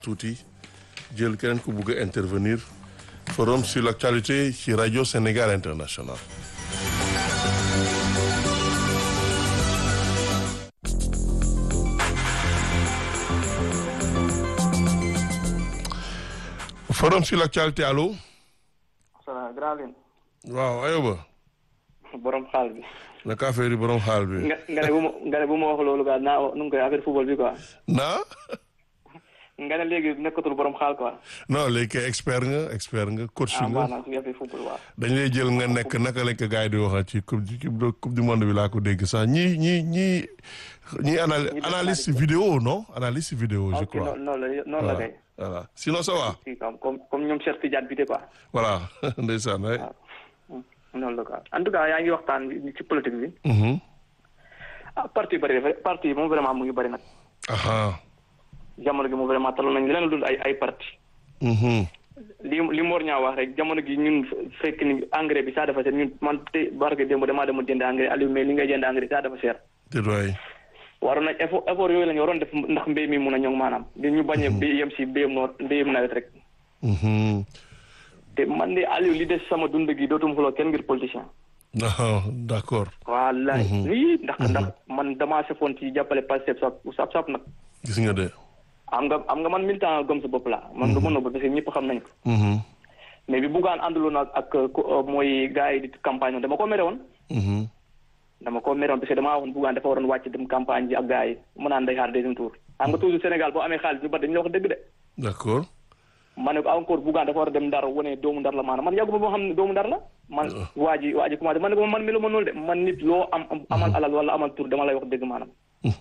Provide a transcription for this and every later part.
tuuti jël keneen ku bugg a intervenir forum sur l'actualité ci rajo Sénégal International. forum sur l'actualité allo. salaamaaleykum. waaw Ayoba. borom xaal bi. naka affaire yi borom xaal bi. nga ne bu ma wax loolu quoi naa nu ngi koy affaire football bi quoi. naa. nga ne léegi nekkatul borom xaal quoi. non léegi kay expert nga coach nga. maanaam suñu affaire football waaw. dañ lay jël nga nekk naka lañ ko gars yi di waxal ci coupe du monde bi laa ko dégg sax ñii analyste vidéo non analyste vidéo je crois. noonu la kay. voilà sinon ça va. si comme ñoom Cheikh Tidiane bi de quoi. voilà ndeysaan waay. waaw noonu la quoi en tout cas yaa ngi waxtaan ci politique bi. parti yu bëri parti yi moom vraiment mu ngi bëri nag. jamono gi moom vraiment taloon nañ leneen lu dul ay parti. li Mor ñaa wax rek jamono gi ñun fekk ni engrais bi saa dafa seer ñun man te barke démb damaa demoon jënd engrais Aliou mais li ngay jënd engrais saa dafa seer. déedéet. waroon nañ effort yooyu la ñu waroon def ndax mbéy mi mun a ñoŋ maanaam di ñu bañ a yem si mbéyum nawet rek. te man de Aliou li des sama dund gi dootum xuloo kenn ngir politicien. d'accord. wallaay oui ndax man damaa sefoon ci jàppale Pastef sap nag. gis nga de. am nga man militant gëm sa bopp la man du mën na ba parce que ñëpp xam nañ ko. mais bi buggaan ànduloon ak mooy gars yi di campagne woon dama ko mere woon. parce que damaa waxoon buggaan dafa waroon wàcc dem campagne ji ak gars yi mu naan day xaar deuxième tour. xam nga toujours Sénégal boo amee xaalis ñu bari dañu la wax dëgg de. d'accord. ma ne ko encore buggaan dafa war a dem Ndar wane doomu Ndar la maanaam man yàggu boo xam ne doomu Ndar la. man waa ji commencé man ne ko man melu ma noonu de man nit loo amal alal wala amal tur dama lay wax dëgg maanaam.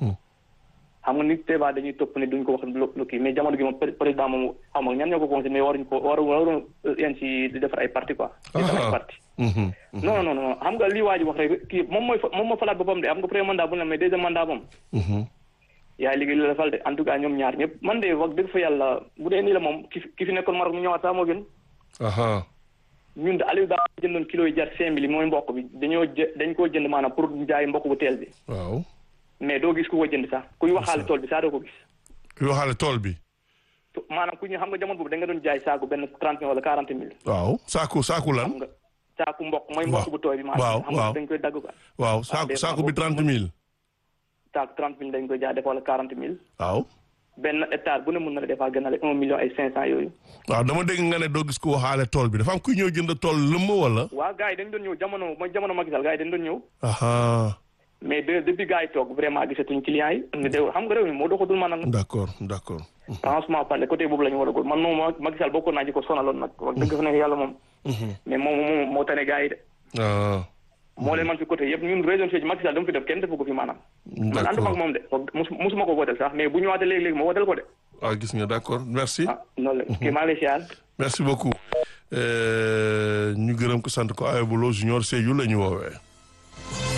xam nga nit teebaa dañuy topp ne duñ ko wax lu kii mais jamono gi moom président moom xam nga ñan ñoo ko conseillé mais waruñu ko waruñu yéen si di defar ay parti quoi. defar ay parti. non xam nga lii waa ji wax rek kii moom moo falaat boppam de am nga premier mandat bu ne mais deuxième mandat moom. yaa liggéey li la fal de en tout cas ñoom ñaar ñëpp man de wax dëgg fa yàlla bu dee nii la moom ki fi nekkoon Maroc mu ñëwaat sax moo gën. ñun de Aliou daa jëndoon kilo yi jar 5000 mooy mboq bi dañ koo jënd maanaam pour jaay mboq bu teel bi. waaw. mais doo gis ku ko jënd sax kuy waxaale tool bi sax doo ko gis. kuy waxaale tool bi. maanaam ku ñu xam nga jamono boobu da nga doon jaay saaku benn 30 000 wala 40 000. waaw saaku lan. xam nga saaku mboq mooy mboq bu tooy bi. maanaam xam nga dañ koy dagg quoi. waaw saaku bi 30 000. saaku 30 000 dañ koy jaay def wala 40 000. waaw. benn hectare bu ne mun na la defaa gën a 1 million ay 500 yooyu. waaw dama dégg nga ne doo gis ku waxaale tool bi dafa am kuy ñëw jënd tool lëmm wala. waaw gars yi dañ doon ñëw jamono Macky Sall gars yi dañ doon ñëw. mais depuis gars yi toog vraiment gisatuñ clients yi. xam nga réew mi moo doxatul maanaam. d'accord. franchement parler côté boobu la ñu war a góor man moom Macky Sall bokkoon naa ci ko sonaloon nag. wax dëgg fa ne yàlla moom. mais moom moo tane gars yi de. moo leen man fi côté yëpp ñun région Sédhiou Macky Sall dama fi def kenn defu ko fi maanaam. man ànduma ak moom de musuma ko wooteel sax mais bu ñëwaatee léegi ma wooteel ko de. waaw gis nga d'accord merci. noonu la kii maa ngi lay siyaar. merci beaucoup. ñu gërëm ko sant ko Ayoba Lo Junior Sédhiou la ñu woowee.